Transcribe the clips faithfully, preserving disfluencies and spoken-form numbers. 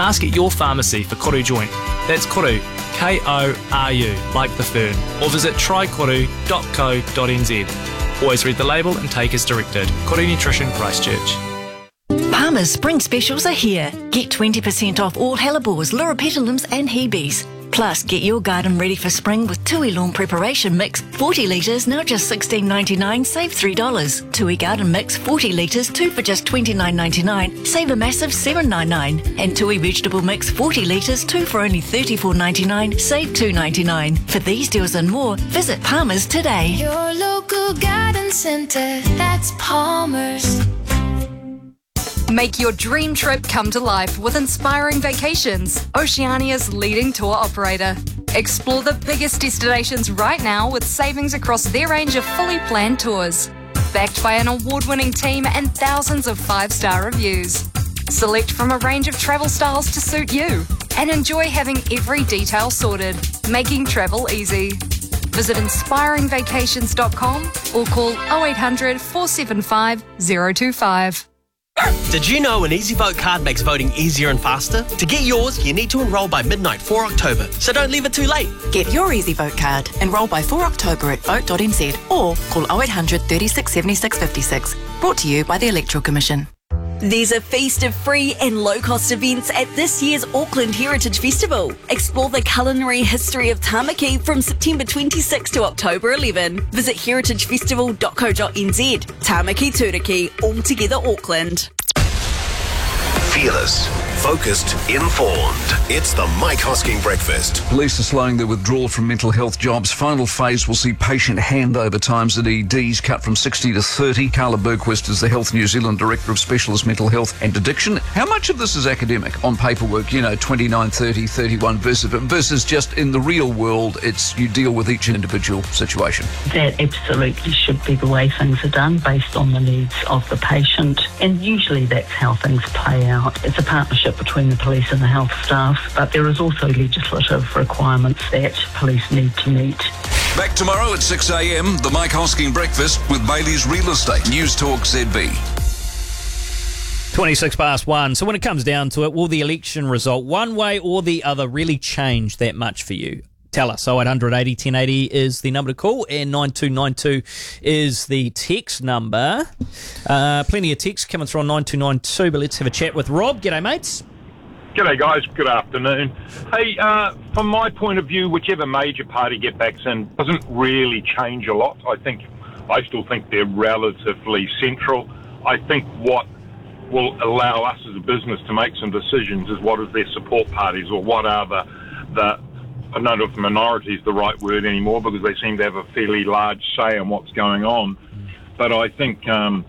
Ask at your pharmacy for Koru Joint. That's Koru, K O R U, like the fern. Or visit try koru dot co dot n z. Always read the label and take as directed. Koru Nutrition, Christchurch. Palmer's spring specials are here. Get twenty percent off all hellebores, loropetalums and hebes. Plus, get your garden ready for spring with Tui Lawn Preparation Mix, forty litres, now just sixteen ninety-nine, save three dollars. Tui Garden Mix, forty litres, two for just twenty-nine ninety-nine, save a massive seven ninety-nine. And Tui Vegetable Mix, forty litres, two for only thirty-four ninety-nine, save two ninety-nine. For these deals and more, visit Palmer's today. Your local garden centre, that's Palmer's. Make your dream trip come to life with Inspiring Vacations, Oceania's leading tour operator. Explore the biggest destinations right now with savings across their range of fully planned tours. Backed by an award-winning team and thousands of five-star reviews. Select from a range of travel styles to suit you and enjoy having every detail sorted, making travel easy. Visit inspiring vacations dot com or call oh eight hundred, four seven five, oh two five. Did you know an EasyVote card makes voting easier and faster? To get yours, you need to enrol by midnight four October, so don't leave it too late. Get your EasyVote card. Enrol by four October at vote dot n z or call oh eight hundred, thirty-six, seventy-six, fifty-six. Brought to you by the Electoral Commission. There's a feast of free and low-cost events at this year's Auckland Heritage Festival. Explore the culinary history of Tamaki from September twenty-sixth to October eleventh. Visit heritage festival dot co dot n z. Tamaki Turiki, all together Auckland. Fearless, focused, informed. It's the Mike Hosking Breakfast. Police are slowing their withdrawal from mental health jobs. Final phase will see patient handover times at E Ds cut from sixty to thirty. Carla Bergquist is the Health New Zealand Director of Specialist Mental Health and Addiction. How much of this is academic on paperwork, you know, twenty-nine, thirty, thirty-one versus, versus just in the real world, it's you deal with each individual situation? That absolutely should be the way things are done based on the needs of the patient. And usually that's how things play out. It's a partnership between the police and the health staff, but there is also legislative requirements that police need to meet. Back tomorrow at six a.m, the Mike Hosking Breakfast with Bailey's Real Estate. News Talk Z B. twenty-six past one. So when it comes down to it, will the election result, one way or the other, really change that much for you? Tell us. oh eight hundred, eighty, ten eighty is the number to call, and nine two nine two is the text number. Uh, plenty of texts coming through on nine two nine two, but let's have a chat with Rob. G'day, mates. G'day, guys. Good afternoon. Hey, uh, from my point of view, whichever major party get back in doesn't really change a lot. I think, I still think they're relatively central. I think what will allow us as a business to make some decisions is what is their support parties, or what are the, the I don't know if minority is the right word anymore, because they seem to have a fairly large say in what's going on. But I think, um,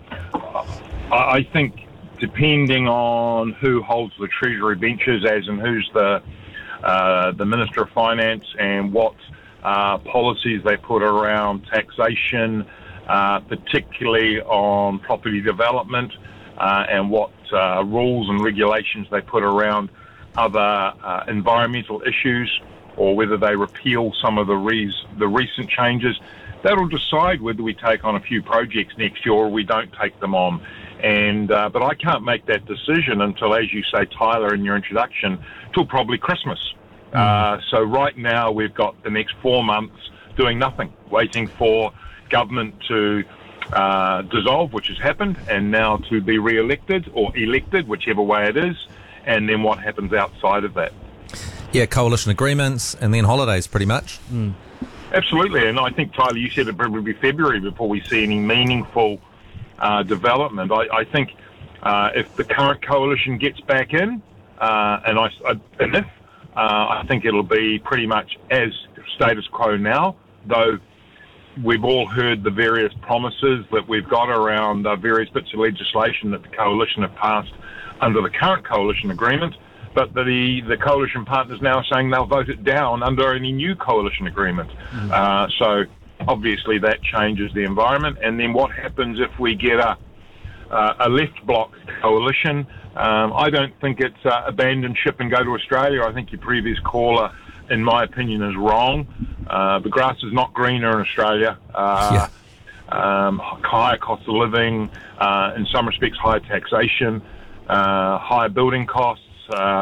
I think depending on who holds the Treasury benches, as in who's the uh, the Minister of Finance, and what uh, policies they put around taxation, uh, particularly on property development, uh, and what uh, rules and regulations they put around other uh, environmental issues, or whether they repeal some of the, res- the recent changes, that'll decide whether we take on a few projects next year or we don't take them on. And uh, but I can't make that decision until, as you say, Tyler, in your introduction, till probably Christmas. Mm. Uh, so right now we've got the next four months doing nothing, waiting for government to uh, dissolve, which has happened, and now to be re-elected or elected, whichever way it is, and then what happens outside of that. Yeah, coalition agreements and then holidays, pretty much. Mm. Absolutely, and I think, Tyler, you said it'd probably be February before we see any meaningful uh, development. I, I think uh, if the current coalition gets back in, uh, and, I, and if, uh, I think it'll be pretty much as status quo now, though we've all heard the various promises that we've got around uh, various bits of legislation that the coalition have passed under the current coalition agreement. But the, the coalition partners now are saying they'll vote it down under any new coalition agreement. Mm-hmm. Uh, so obviously that changes the environment. And then what happens if we get a, uh, a left bloc coalition? Um, I don't think it's uh, abandon ship and go to Australia. I think your previous caller, in my opinion, is wrong. Uh, the grass is not greener in Australia. Uh, yeah. um, higher cost of living, uh, in some respects higher taxation, uh, higher building costs. Uh,